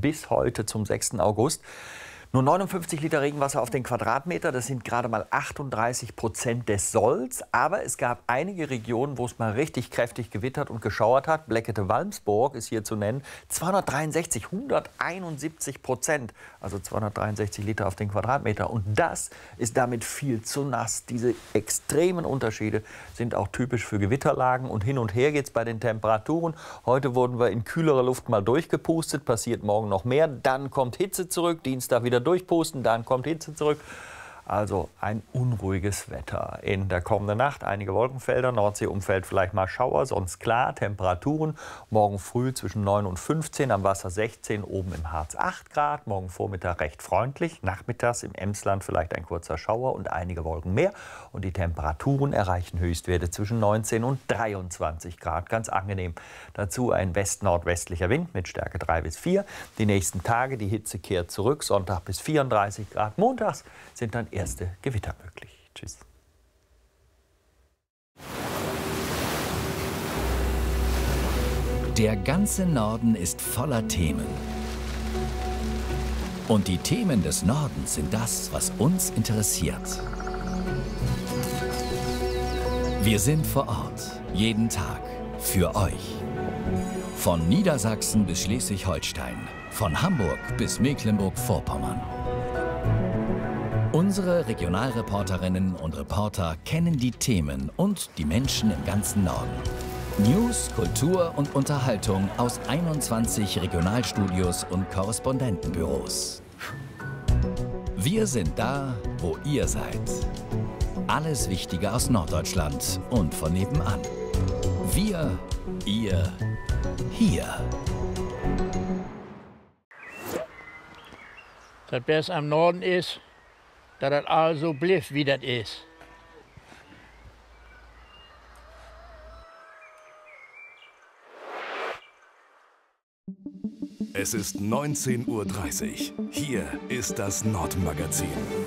bis heute zum 6. August. Nur 59 Liter Regenwasser auf den Quadratmeter, das sind gerade mal 38% des Solls. Aber es gab einige Regionen, wo es mal richtig kräftig gewittert und geschauert hat. Bleckede-Walmsburg ist hier zu nennen. 263, 171%, also 263 Liter auf den Quadratmeter. Und das ist damit viel zu nass. Diese extremen Unterschiede sind auch typisch für Gewitterlagen. Und hin und her geht es bei den Temperaturen. Heute wurden wir in kühlere Luft mal durchgepustet, passiert morgen noch mehr. Dann kommt Hitze zurück, Dienstag wieder durchpusten, dann kommt Hitze zurück. Also ein unruhiges Wetter in der kommenden Nacht. Einige Wolkenfelder, Nordseeumfeld vielleicht mal Schauer, sonst klar. Temperaturen morgen früh zwischen 9 und 15, am Wasser 16, oben im Harz 8 Grad. Morgen Vormittag recht freundlich, nachmittags im Emsland vielleicht ein kurzer Schauer und einige Wolken mehr. Und die Temperaturen erreichen Höchstwerte zwischen 19 und 23 Grad, ganz angenehm. Dazu ein west-nordwestlicher Wind mit Stärke 3 bis 4. Die nächsten Tage, die Hitze kehrt zurück, Sonntag bis 34 Grad. Montags sind dann erste Gewitter möglich. Tschüss. Der ganze Norden ist voller Themen. Und die Themen des Nordens sind das, was uns interessiert. Wir sind vor Ort, jeden Tag, für euch. Von Niedersachsen bis Schleswig-Holstein, von Hamburg bis Mecklenburg-Vorpommern. Unsere Regionalreporterinnen und Reporter kennen die Themen und die Menschen im ganzen Norden. News, Kultur und Unterhaltung aus 21 Regionalstudios und Korrespondentenbüros. Wir sind da, wo ihr seid. Alles Wichtige aus Norddeutschland und von nebenan. Wir, ihr, hier. Das Beste am Norden ist, dass das also blieb, wie das ist. Es ist 19:30 Uhr. Hier ist das Nordmagazin.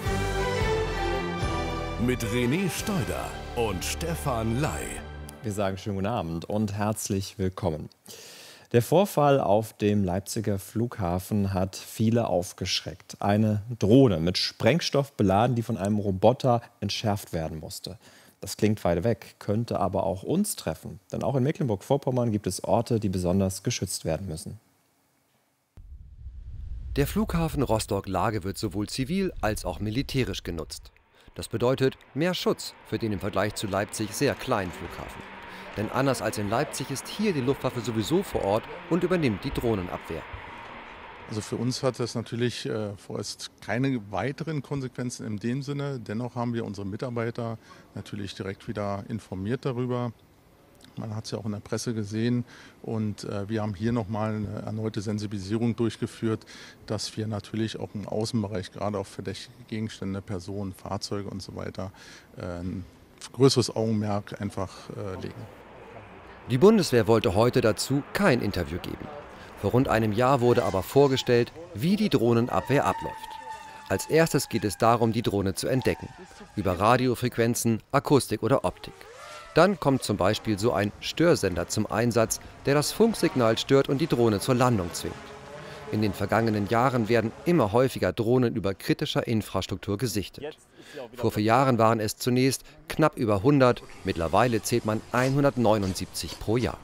Mit René Steuder und Stefan Ley. Wir sagen schönen guten Abend und herzlich willkommen. Der Vorfall auf dem Leipziger Flughafen hat viele aufgeschreckt. Eine Drohne mit Sprengstoff beladen, die von einem Roboter entschärft werden musste. Das klingt weit weg, könnte aber auch uns treffen. Denn auch in Mecklenburg-Vorpommern gibt es Orte, die besonders geschützt werden müssen. Der Flughafen Rostock-Lage wird sowohl zivil als auch militärisch genutzt. Das bedeutet mehr Schutz für den im Vergleich zu Leipzig sehr kleinen Flughafen. Denn anders als in Leipzig ist hier die Luftwaffe sowieso vor Ort und übernimmt die Drohnenabwehr. Also für uns hat das natürlich vorerst keine weiteren Konsequenzen in dem Sinne. Dennoch haben wir unsere Mitarbeiter natürlich direkt wieder informiert darüber. Man hat es ja auch in der Presse gesehen und wir haben hier nochmal eine erneute Sensibilisierung durchgeführt, dass wir natürlich auch im Außenbereich, gerade auf verdächtige Gegenstände, Personen, Fahrzeuge und so weiter, ein größeres Augenmerk einfach legen. Die Bundeswehr wollte heute dazu kein Interview geben. Vor rund einem Jahr wurde aber vorgestellt, wie die Drohnenabwehr abläuft. Als erstes geht es darum, die Drohne zu entdecken. Über Radiofrequenzen, Akustik oder Optik. Dann kommt zum Beispiel so ein Störsender zum Einsatz, der das Funksignal stört und die Drohne zur Landung zwingt. In den vergangenen Jahren werden immer häufiger Drohnen über kritischer Infrastruktur gesichtet. Vor 4 Jahren waren es zunächst knapp über 100, mittlerweile zählt man 179 pro Jahr.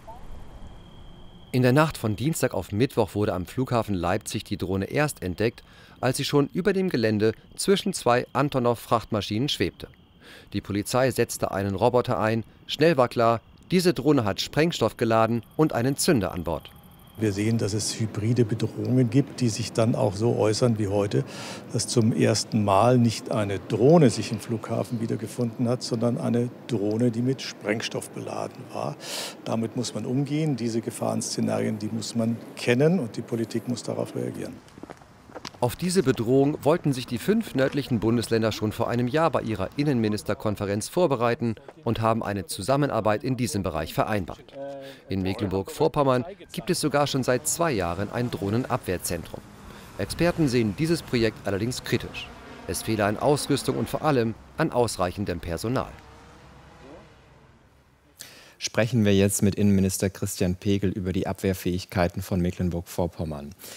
In der Nacht von Dienstag auf Mittwoch wurde am Flughafen Leipzig die Drohne erst entdeckt, als sie schon über dem Gelände zwischen 2 Antonov-Frachtmaschinen schwebte. Die Polizei setzte einen Roboter ein, schnell war klar, diese Drohne hat Sprengstoff geladen und einen Zünder an Bord. Wir sehen, dass es hybride Bedrohungen gibt, die sich dann auch so äußern wie heute, dass zum ersten Mal nicht eine Drohne sich im Flughafen wiedergefunden hat, sondern eine Drohne, die mit Sprengstoff beladen war. Damit muss man umgehen. Diese Gefahrenszenarien, die muss man kennen und die Politik muss darauf reagieren. Auf diese Bedrohung wollten sich die 5 nördlichen Bundesländer schon vor einem Jahr bei ihrer Innenministerkonferenz vorbereiten und haben eine Zusammenarbeit in diesem Bereich vereinbart. In Mecklenburg-Vorpommern gibt es sogar schon seit 2 Jahren ein Drohnenabwehrzentrum. Experten sehen dieses Projekt allerdings kritisch. Es fehle an Ausrüstung und vor allem an ausreichendem Personal. Sprechen wir jetzt mit Innenminister Christian Pegel über die Abwehrfähigkeiten von Mecklenburg-Vorpommern.